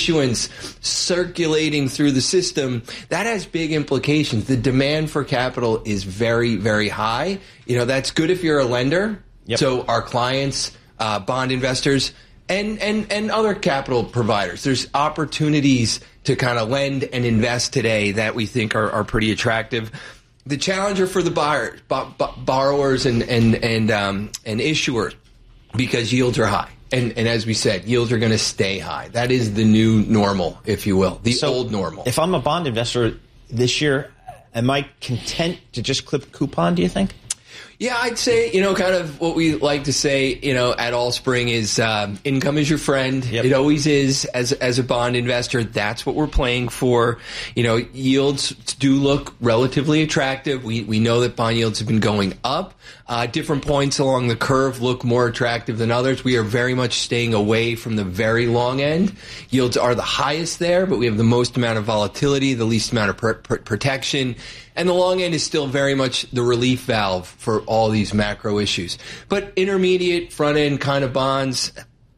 issuance circulating through the system, that has big implications. The demand for capital is very, very high. That's good if you're a lender. Yep. So our clients, bond investors, and other capital providers, there's opportunities to kind of lend and invest today that we think are pretty attractive. The challenger for the borrowers and issuers, because yields are high. And as we said, yields are going to stay high. That is the new normal, if you will, the old normal. If I'm a bond investor this year, am I content to just clip coupon, do you think? Yeah, I'd say, kind of what we like to say, at Allspring is income is your friend. Yep. It always is as a bond investor. That's what we're playing for. Yields do look relatively attractive. We know that bond yields have been going up. Different points along the curve look more attractive than others. We are very much staying away from the very long end. Yields are the highest there, but we have the most amount of volatility, the least amount of protection. And the long end is still very much the relief valve for all these macro issues. But intermediate front end kind of bonds,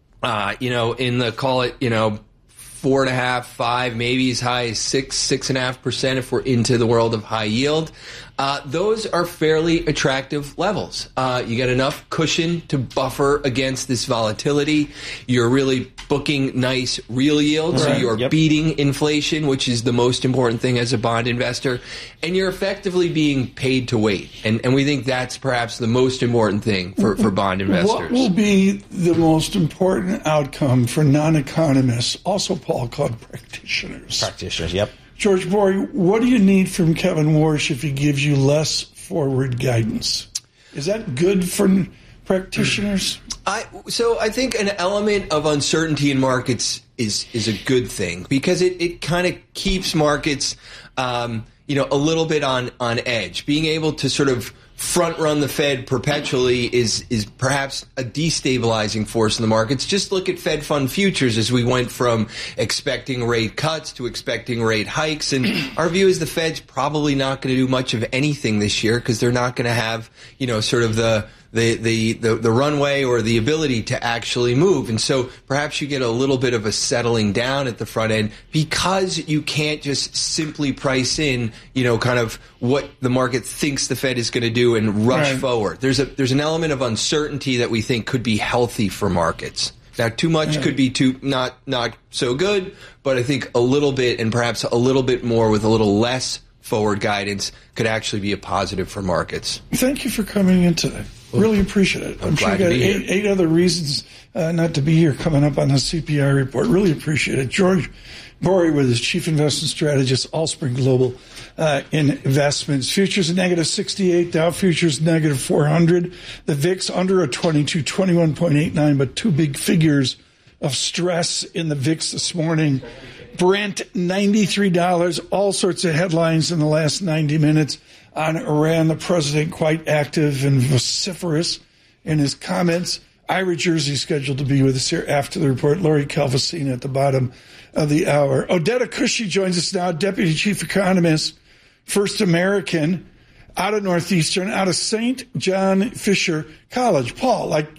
in the, call it, 4.5%, 5%, maybe as high as 6.5% if we're into the world of high yield. Those are fairly attractive levels. You get enough cushion to buffer against this volatility. You're really booking nice real yields, so you're beating inflation, which is the most important thing as a bond investor, and you're effectively being paid to wait. And we think that's perhaps the most important thing for bond investors. What will be the most important outcome for non-economists, also Paul called practitioners? Practitioners, yep. George Bory, what do you need from Kevin Warsh if he gives you less forward guidance? Is that good for practitioners? So I think an element of uncertainty in markets is a good thing, because it kind of keeps markets, a little bit on edge. Being able to sort of front run the Fed perpetually is perhaps a destabilizing force in the markets. Just look at Fed fund futures as we went from expecting rate cuts to expecting rate hikes. And our view is the Fed's probably not going to do much of anything this year, because they're not going to have, sort of the runway or the ability to actually move. And so perhaps you get a little bit of a settling down at the front end, because you can't just simply price in, kind of what the market thinks the Fed is going to do and rush forward. There's an element of uncertainty that we think could be healthy for markets. Now, too much could be not so good, but I think a little bit, and perhaps a little bit more with a little less forward guidance, could actually be a positive for markets. Thank you for coming in today. Really appreciate it. I'm sure you got eight other reasons not to be here coming up on the CPI report. Really appreciate it. George Bory with his Chief Investment Strategist, Allspring Global Investments. Futures negative 68, Dow Futures negative 400. The VIX under a 22, 21.89, but two big figures of stress in the VIX this morning. Brent, $93, all sorts of headlines in the last 90 minutes on Iran. The president quite active and vociferous in his comments. Ira Jersey scheduled to be with us here after the report. Lori Calvasina at the bottom of the hour. Odetta Cushy joins us now, Deputy Chief Economist, First American, out of Northeastern, out of St. John Fisher College. Paul, the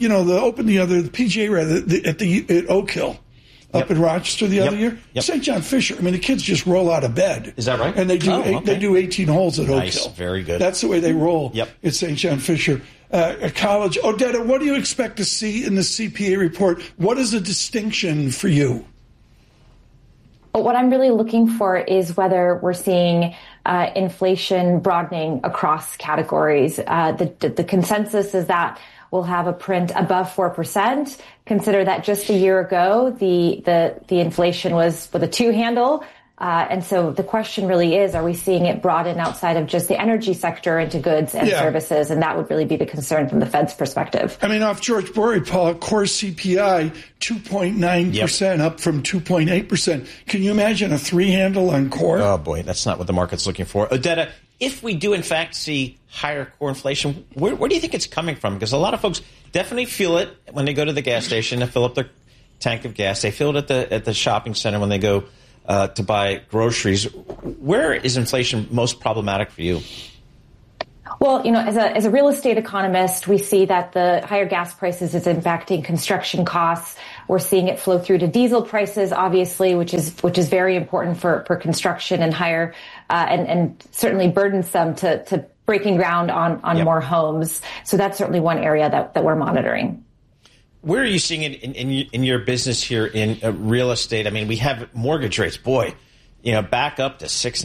PGA at Oak Hill. Up in Rochester the other year. Yep. St. John Fisher. I mean, the kids just roll out of bed. Is that right? And they do 18 holes at Oak Hill. Very good. That's the way they roll at St. John Fisher College. Odetta, what do you expect to see in the CPA report? What is a distinction for you? What I'm really looking for is whether we're seeing inflation broadening across categories. The consensus is that we'll have a print above 4%. Consider that just a year ago, the inflation was with a 2 handle. And so the question really is, are we seeing it broaden outside of just the energy sector into goods and services? And that would really be the concern from the Fed's perspective. I mean, off George Bory, Paul, core CPI, 2.9%, up from 2.8%. Can you imagine a 3 handle on core? Oh, boy, that's not what the market's looking for. Odetta, if we do, in fact, see higher core inflation, where do you think it's coming from? Because a lot of folks definitely feel it when they go to the gas station to fill up their tank of gas. They feel it at the shopping center when they go to buy groceries. Where is inflation most problematic for you? Well, as a real estate economist, we see that the higher gas prices is impacting construction costs. We're seeing it flow through to diesel prices, obviously, which is very important for construction and higher, and certainly burdensome to breaking ground on more homes. So that's certainly one area that we're monitoring. Where are you seeing it in your business here in real estate? I mean, we have mortgage rates, back up to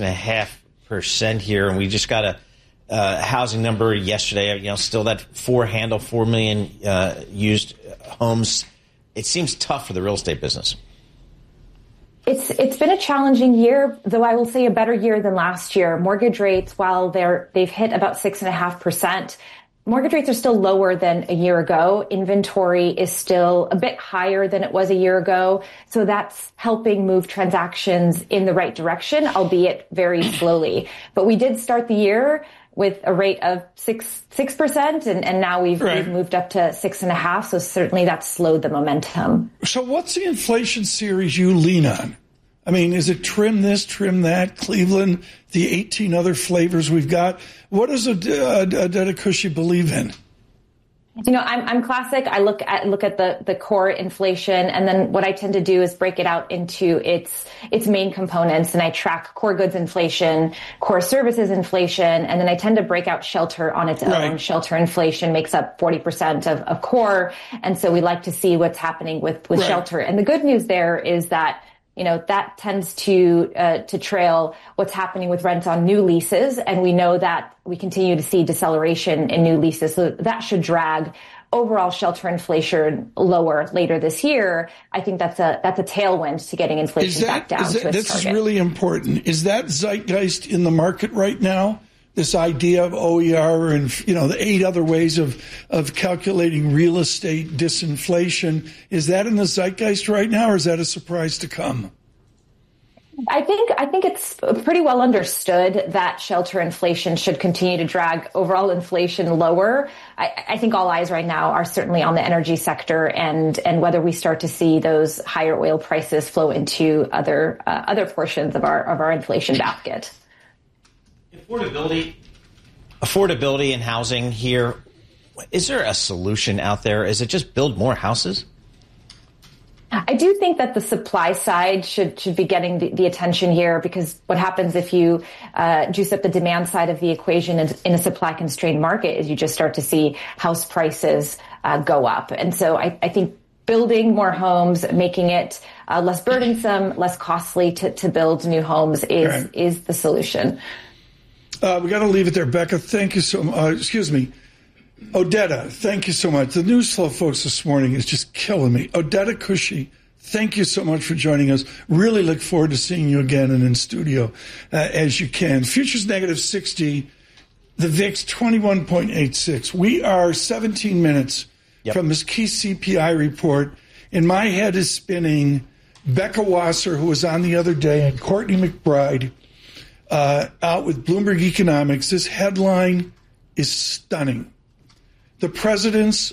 6.5% here, and we just got a housing number yesterday. Still that 4 million used homes. It seems tough for the real estate business. It's been a challenging year, though I will say a better year than last year. Mortgage rates, while they've hit about 6.5%. Mortgage rates are still lower than a year ago. Inventory is still a bit higher than it was a year ago. So that's helping move transactions in the right direction, albeit very slowly. But we did start the year with a rate of 6%, and now we've moved up to 6.5%. So certainly that's slowed the momentum. So what's the inflation series you lean on? I mean, is it trim this, trim that, Cleveland, the 18 other flavors we've got? What does Adela Kushi believe in? I'm classic. I look at the core inflation, and then what I tend to do is break it out into its main components, and I track core goods inflation, core services inflation, and then I tend to break out shelter on its own. Right. Shelter inflation makes up 40% of core, and so we like to see what's happening with shelter. And the good news there is that that tends to trail what's happening with rents on new leases. And we know that we continue to see deceleration in new leases. So that should drag overall shelter inflation lower later this year. I think that's a tailwind to getting inflation back down to its target. This is really important. Is that zeitgeist in the market right now? This idea of OER and, the 8 other ways of calculating real estate disinflation, is that in the zeitgeist right now, or is that a surprise to come? I think it's pretty well understood that shelter inflation should continue to drag overall inflation lower. I think all eyes right now are certainly on the energy sector and whether we start to see those higher oil prices flow into other portions of our inflation basket. Affordability in housing here. Is there a solution out there? Is it just build more houses? I do think that the supply side should be getting the attention here, because what happens if you juice up the demand side of the equation in a supply constrained market is you just start to see house prices go up. And so I think building more homes, making it less burdensome, less costly to build new homes is the solution. We got to leave it there. Becca, thank you so much. Odetta, thank you so much. The news flow, folks, this morning is just killing me. Odetta Kushi, thank you so much for joining us. Really look forward to seeing you again and in studio as you can. Futures negative 60, the VIX 21.86. We are 17 minutes from this key CPI report, and my head is spinning. Becca Wasser, who was on the other day, and Courtney McBride, out with Bloomberg Economics. This headline is stunning. The president's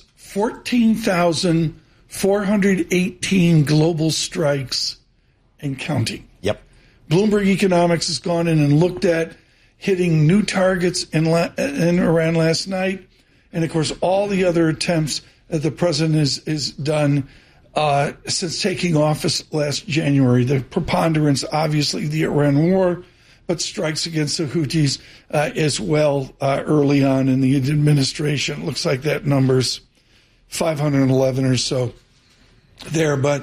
14,418 global strikes and counting. Yep. Bloomberg Economics has gone in and looked at hitting new targets in Iran last night. And, of course, all the other attempts that the president has done since taking office last January. The preponderance, obviously, the Iran war, but strikes against the Houthis as well early on in the administration. It looks like that number's 511 or so there, but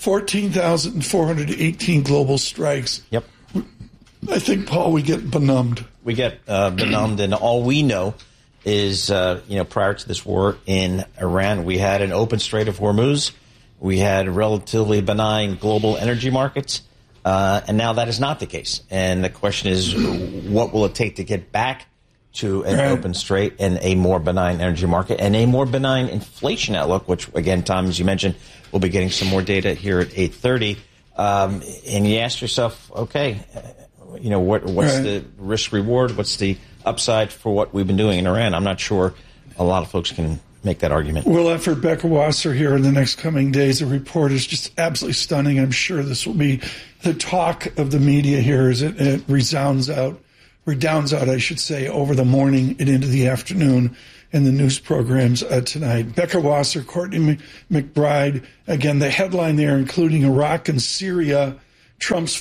14,418 global strikes. Yep. I think, Paul, we get benumbed. We get benumbed, and all we know is, prior to this war in Iran, we had an open Strait of Hormuz. We had relatively benign global energy markets. And now that is not the case. And the question is, what will it take to get back to an open strait and a more benign energy market and a more benign inflation outlook, which, again, Tom, as you mentioned, we'll be getting some more data here at 8:30. And you ask yourself, okay, what's the risk reward? What's the upside for what we've been doing in Iran? I'm not sure a lot of folks can make that argument. We'll have for Becca Wasser here in the next coming days. The report is just absolutely stunning. I'm sure this will be the talk of the media here as it redounds out, I should say, over the morning and into the afternoon in the news programs tonight. Becca Wasser, Courtney McBride. Again, the headline there, including Iraq and Syria, Trump's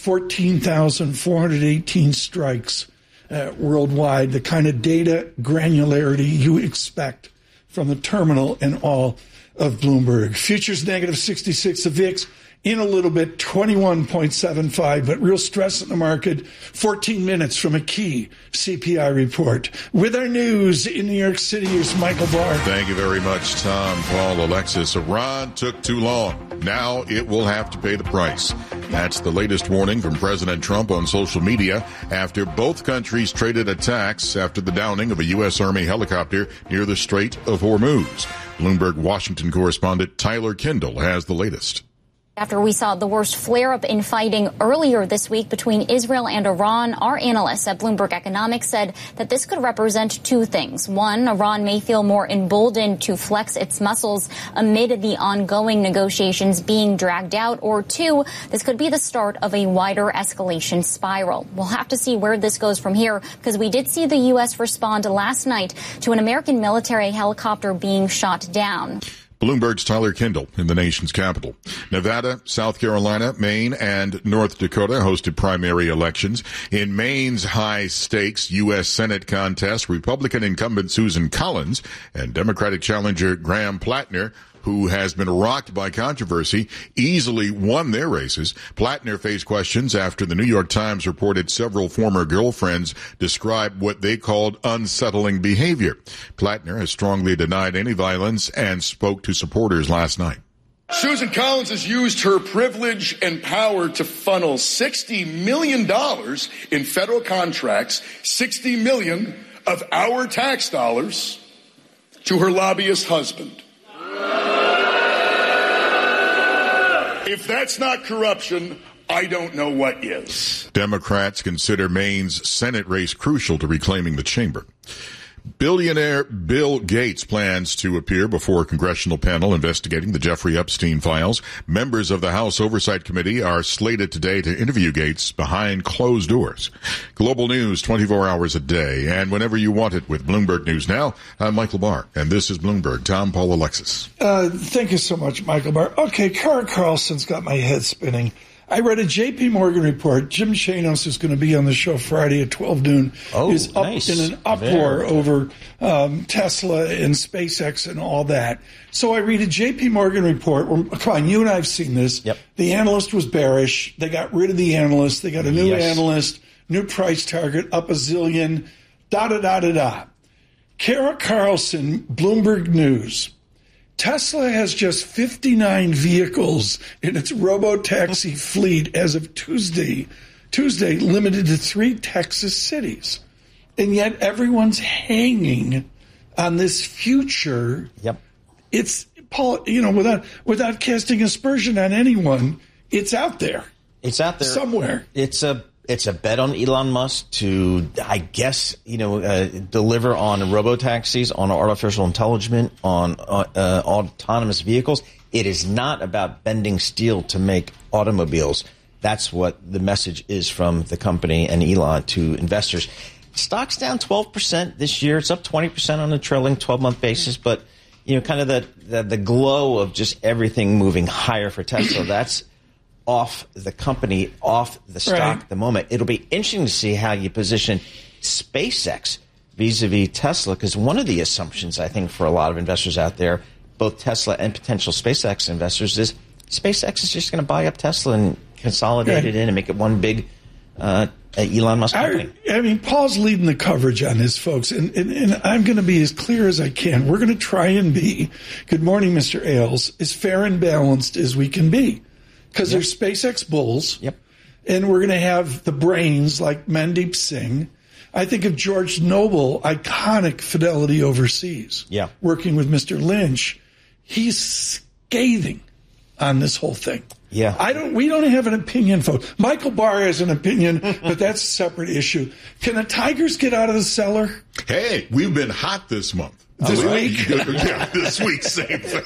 14,418 strikes worldwide, the kind of data granularity you expect from the terminal and all of Bloomberg. Futures negative 66, the VIX in a little bit, 21.75, but real stress in the market 14 minutes from a key CPI report. With our news in New York City is Michael Barr. Thank you very much, Tom, Paul, Alexis. Iran took too long. Now it will have to pay the price. That's the latest warning from President Trump on social media after both countries traded attacks after the downing of a U.S. Army helicopter near the Strait of Hormuz. Bloomberg Washington correspondent Tyler Kendall has the latest. After we saw the worst flare-up in fighting earlier this week between Israel and Iran, our analysts at Bloomberg Economics said that this could represent two things. One, Iran may feel more emboldened to flex its muscles amid the ongoing negotiations being dragged out. Or two, this could be the start of a wider escalation spiral. We'll have to see where this goes from here, because we did see the U.S. respond last night to an American military helicopter being shot down. Bloomberg's Tyler Kendall in the nation's capital. Nevada, South Carolina, Maine, and North Dakota hosted primary elections. In Maine's high-stakes U.S. Senate contest, Republican incumbent Susan Collins and Democratic challenger Graham Plattner, who has been rocked by controversy, easily won their races. Plattner faced questions after the New York Times reported several former girlfriends described what they called unsettling behavior. Plattner has strongly denied any violence and spoke to supporters last night. Susan Collins has used her privilege and power to funnel $60 million in federal contracts, $60 million of our tax dollars, to her lobbyist husband. If that's not corruption, I don't know what is. Democrats consider Maine's Senate race crucial to reclaiming the chamber. Billionaire Bill Gates plans to appear before a congressional panel investigating the Jeffrey Epstein files. Members of the House Oversight Committee are slated today to interview Gates behind closed doors. Global news 24 hours a day and whenever you want it with Bloomberg News Now. I'm Michael Barr, and this is Bloomberg. Tom, Paul, Alexis. Thank you so much, Michael Barr. Okay, Kara Carlson's got my head spinning. I read a J.P. Morgan report. Jim Chanos, who's going to be on the show Friday at 12 noon, is up in an uproar over Tesla and SpaceX and all that. So I read a J.P. Morgan report. Come on, you and I have seen this. Yep. The analyst was bearish. They got rid of the analyst. They got a new analyst, new price target, up a zillion, da-da-da-da-da. Kara Carlson, Bloomberg News. Tesla has just 59 vehicles in its robo-taxi fleet as of Tuesday, limited to 3 Texas cities. And yet everyone's hanging on this future. Yep. It's, Paul, without casting aspersion on anyone, it's out there. It's out there somewhere. It's a bet on Elon Musk to, I guess, deliver on robo-taxis, on artificial intelligence, on autonomous vehicles. It is not about bending steel to make automobiles. That's what the message is from the company and Elon to investors. Stock's down 12% this year. It's up 20% on a trailing 12-month basis. But, kind of the glow of just everything moving higher for Tesla, that's off the company, off the stock at the moment. It'll be interesting to see how you position SpaceX vis-a-vis Tesla, because one of the assumptions, I think, for a lot of investors out there, both Tesla and potential SpaceX investors, is SpaceX is just going to buy up Tesla and consolidate it in and make it one big Elon Musk company. I mean, Paul's leading the coverage on this, folks, and I'm going to be as clear as I can. We're going to try and be, good morning, Mr. Ailes, as fair and balanced as we can be. Because there's SpaceX bulls, and we're going to have the brains like Mandeep Singh. I think of George Noble, iconic fidelity overseas, working with Mr. Lynch. He's scathing on this whole thing. Yeah, we don't have an opinion, folks. Michael Barr has an opinion, but that's a separate issue. Can the Tigers get out of the cellar? Hey, we've been hot this month. This week? Yeah, this week, same thing.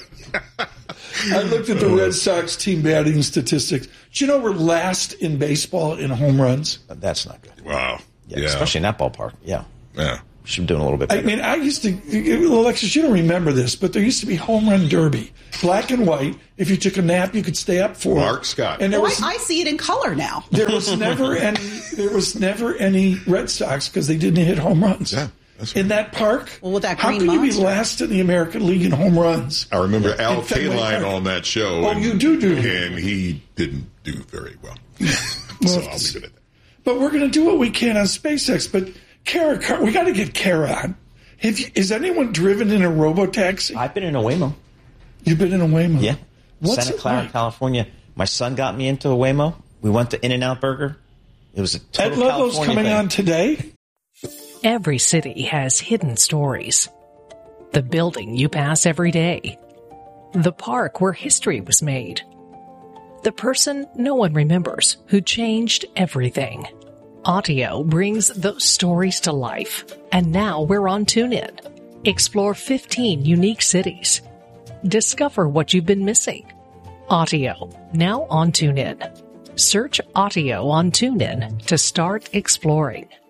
I looked at the Red Sox team batting statistics. Do you know we're last in baseball in home runs? That's not good. Wow. Yeah. Especially in that ballpark. Yeah. should be doing a little bit better. I mean, I used to, Alexis, you don't remember this, but there used to be home run derby, black and white. If you took a nap, you could stay up for Mark Scott. And I see it in color now. There was never any Red Sox because they didn't hit home runs. Yeah. That's right. In that park, well, with that how green can you be monster. last in the American League in home runs? I remember Al Fenway Kaline Park. on that show. Oh, you do? And he didn't do very well. So I'll leave it at that. But we're going to do what we can on SpaceX. But Kara, we got to get Kara on. Is anyone driven in a robotaxi? I've been in a Waymo. You've been in a Waymo? Yeah. What's Santa it Clara, like? California. My son got me into a Waymo. We went to In-N-Out Burger. It was a total Ed Ludlow's California coming thing. on today. Every city has hidden stories. The building you pass every day. The park where history was made. The person no one remembers who changed everything. Audio brings those stories to life. And now we're on TuneIn. Explore 15 unique cities. Discover what you've been missing. Audio, now on TuneIn. Search Audio on TuneIn to start exploring.